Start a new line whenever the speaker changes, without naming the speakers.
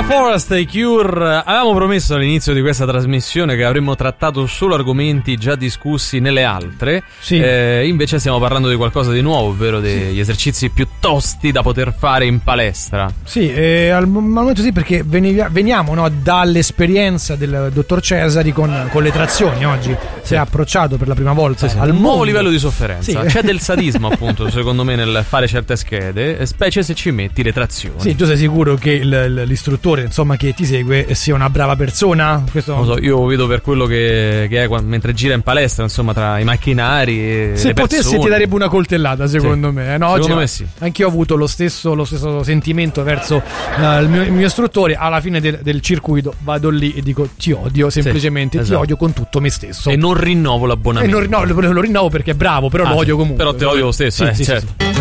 Forest e Cure. Avevamo promesso all'inizio di questa trasmissione che avremmo trattato solo argomenti già discussi nelle altre.
Sì.
Invece stiamo parlando di qualcosa di nuovo, ovvero degli esercizi più tosti da poter fare in palestra.
Sì, al momento sì, perché veniamo, no, dall'esperienza del dottor Cesari con le trazioni. Oggi si è approcciato per la prima volta al
nuovo livello di sofferenza.
Sì.
C'è del sadismo, appunto, secondo me, nel fare certe schede, specie se ci metti le trazioni.
Sì, tu sei sicuro che l'istruttore, insomma, che ti segue sia una brava persona? Questo
non lo so, io vedo per quello che è mentre gira in palestra, insomma, tra i macchinari e
se
le
potessi
persone.
ti darebbe una coltellata, secondo me. No,
secondo
oggi,
me sì.
Anch'io ho avuto lo stesso sentimento verso il mio istruttore. Alla fine del circuito vado lì e dico ti odio, semplicemente
esatto.
Ti odio con tutto me stesso.
E non rinnovo l'abbonamento.
Lo rinnovo perché è bravo, però lo odio comunque.
Però te lo odio lo stesso,
sì,
certo.
Sì.